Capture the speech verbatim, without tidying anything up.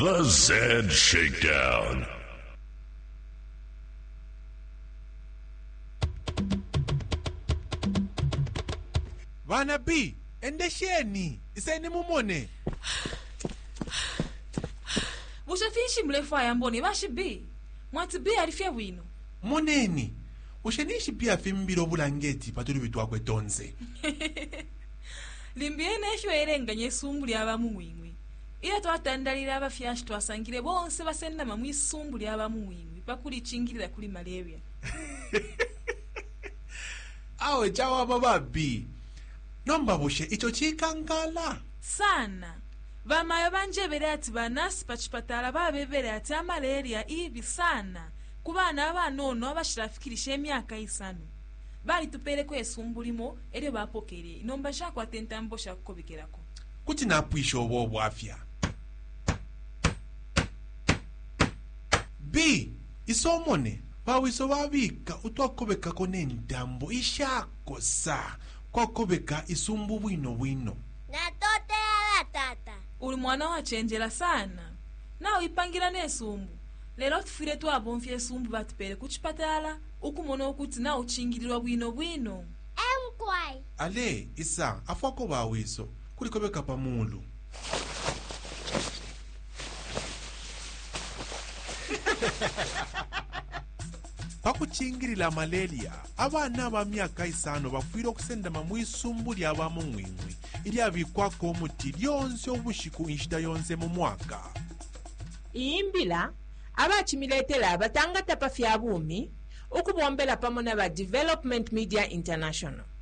The Zed Shakedown. Bana B, endesheni, iseni mumone. Bushafishi mrefu ayamboni bashi B. Mwati B alifia wino. Moneni. Ushenishi pia fimbiro bulangeti patuli bitwa kwetonze. Limbiene esho erenganye sumbuli abamuwimwi. Iya twatandalira abafyashi twasangire bonse basenda mamwi sumbuli abamuwimwi pakuli chingirira kuli malaria. Awe chawa baba B. Nomba bushe icho chikangala. Sana. Vamayo banje bere ati banasi pachipatala babebere ati malaria ibi sana. Kubana abanono abashirafikirisha emyaka isano. Bali tupere ko esumbulimo ere bapokere. Nomba shakwa tentambo shakobikerako. Kuti napwisho obo bwafya. B. Isomone. Bawiso babika utwakobeka ko nentambo ishako sa. Kwakobeka isumbu bwino bwino. Natote ala tata. Uli mwana wachenjera sana. Na uipangira nesumbu. Lero tufire tu abonfye sumbu batupere kuchipatala. Ukumona okuti na uchingirirwa bwino bwino. Emkwai. Ale, isa, afwako bawiso. Kulikobeka pamulu. Pakuchingirila malaria, abana ba myaka isano bafwire okusenda mamwisumbu lya bamuwimwi ili abikwako omuti lyonse obushiku inshita yonse mu mwaka. Imbila abachimiletela abatanga tapa fya bumi ukubombela pamona ba Development Media International.